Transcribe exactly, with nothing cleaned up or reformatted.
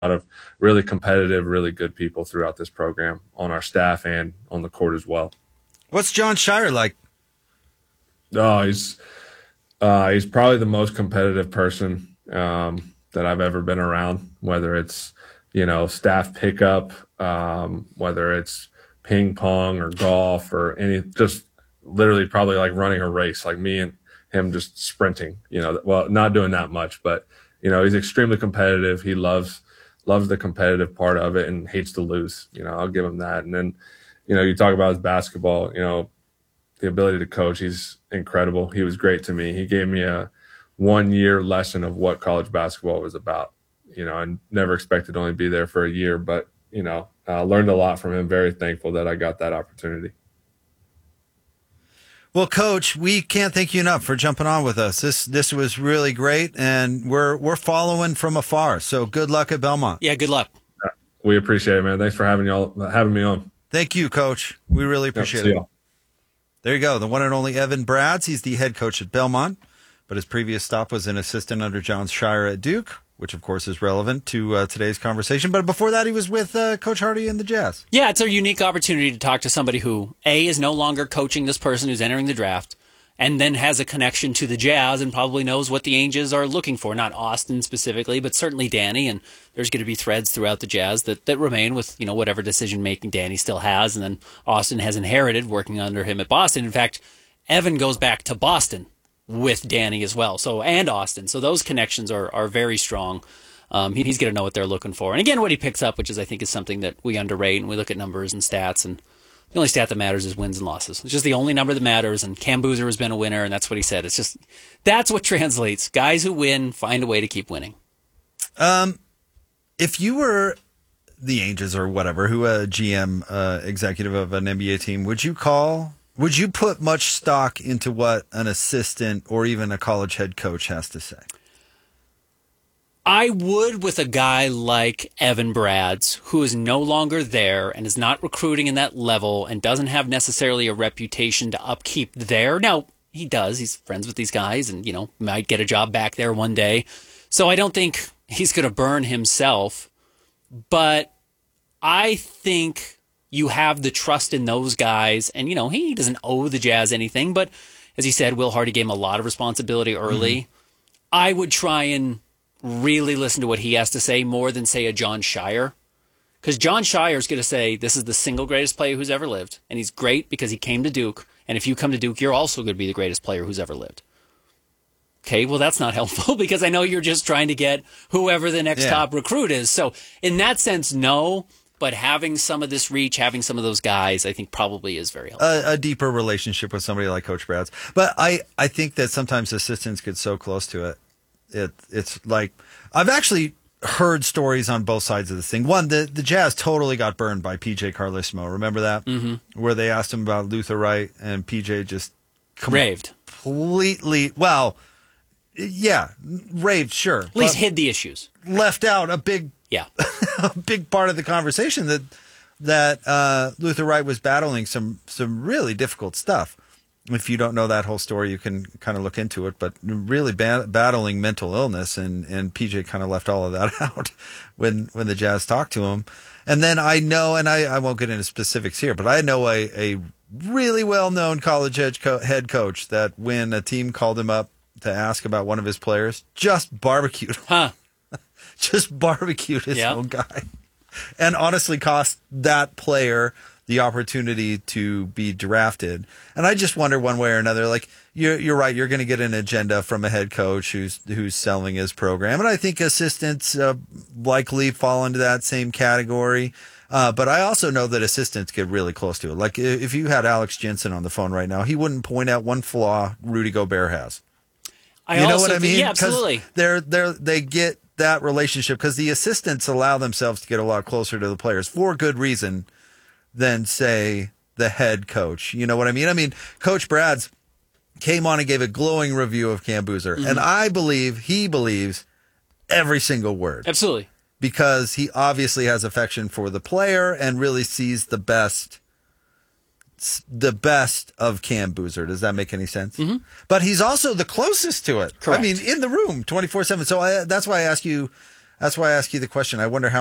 of really competitive, really good people throughout this program on our staff and on the court as well. What's Jon Scheyer like? Oh, he's uh, he's probably the most competitive person um, that I've ever been around, whether it's, you know, staff pickup, um, whether it's ping pong or golf or any, just literally probably like running a race, like me and him just sprinting, you know, well, not doing that much, but, you know, he's extremely competitive. He loves, loves the competitive part of it and hates to lose. You know, I'll give him that. And then, you know, you talk about his basketball, you know, the ability to coach. He's incredible. He was great to me. He gave me a one year lesson of what college basketball was about. You know, I never expected to only be there for a year, but, you know, I uh, learned a lot from him. Very thankful that I got that opportunity. Well, Coach, we can't thank you enough for jumping on with us. This this was really great, and we're we're following from afar. So good luck at Belmont. Yeah, good luck. We appreciate it, man. Thanks for having y'all having me on. Thank you, Coach. We really appreciate yep, it. There you go. The one and only Evan Brads. He's the head coach at Belmont, but his previous stop was an assistant under Jon Scheyer at Duke, which, of course, is relevant to uh, today's conversation. But before that, he was with uh, Coach Hardy and the Jazz. Yeah, it's a unique opportunity to talk to somebody who, A, is no longer coaching this person who's entering the draft, and then has a connection to the Jazz and probably knows what the Angels are looking for. Not Austin specifically, but certainly Danny. And there's going to be threads throughout the Jazz that, that remain with, you know, whatever decision-making Danny still has. And then Austin has inherited working under him at Boston. In fact, Evan goes back to Boston with Danny as well, so and Austin. So those connections are, are very strong. Um, he, he's going to know what they're looking for. And again, what he picks up, which is I think is something that we underrate, and we look at numbers and stats, and the only stat that matters is wins and losses. It's just the only number that matters, and Cam Boozer has been a winner, and that's what he said. It's just, that's what translates. Guys who win find a way to keep winning. Um, if you were the Angels or whatever, who a G M uh, executive of an N B A team, would you call, would you put much stock into what an assistant or even a college head coach has to say? I would with a guy like Evan Brads, who is no longer there and is not recruiting in that level and doesn't have necessarily a reputation to upkeep there. Now, he does. He's friends with these guys and, you know, might get a job back there one day. So I don't think he's going to burn himself. But I think you have the trust in those guys. And, you know, he doesn't owe the Jazz anything. But as he said, Will Hardy gave him a lot of responsibility early. Mm-hmm. I would try and really listen to what he has to say more than, say, a Jon Scheyer. Because Jon Scheyer is going to say, this is the single greatest player who's ever lived. And he's great because he came to Duke. And if you come to Duke, you're also going to be the greatest player who's ever lived. Okay, well, that's not helpful because I know you're just trying to get whoever the next yeah. top recruit is. So in that sense, no. But having some of this reach, having some of those guys, I think probably is very helpful. A, a deeper relationship with somebody like Coach Brads. But I, I think that sometimes assistants get so close to it. It it's like I've actually heard stories on both sides of this thing. One, the, the Jazz totally got burned by P J Carlesimo. Remember that? Mm-hmm. Where they asked him about Luther Wright and P J just raved. Completely, well, yeah, raved, sure. At least hid the issues. Left out a big yeah, a big part of the conversation that that uh, Luther Wright was battling some some really difficult stuff. If you don't know that whole story, you can kind of look into it, but really ba- battling mental illness, and, and P J kind of left all of that out when, when the Jazz talked to him. And then I know, and I, I won't get into specifics here, but I know a, a really well-known college head, co- head coach that when a team called him up to ask about one of his players, just barbecued him. Huh. Just barbecued his yep. own guy. And honestly cost that player the opportunity to be drafted. And I just wonder one way or another, like you're, you're right. You're going to get an agenda from a head coach who's, who's selling his program. And I think assistants uh, likely fall into that same category. Uh, but I also know that assistants get really close to it. Like if you had Alex Jensen on the phone right now, he wouldn't point out one flaw Rudy Gobert has. I you know also what I mean? Think, yeah, absolutely. They're, they're, they get that relationship because the assistants allow themselves to get a lot closer to the players for good reason than, say, the head coach. You know what I mean? I mean, Coach Brads came on and gave a glowing review of Cam Boozer. Mm-hmm. And I believe he believes every single word. Absolutely. Because he obviously has affection for the player and really sees the best the best of Cam Boozer. Does that make any sense? Mm-hmm. But he's also the closest to it. Correct. I mean, in the room, twenty-four seven. So I, that's why I ask you, That's why I ask you the question. I wonder how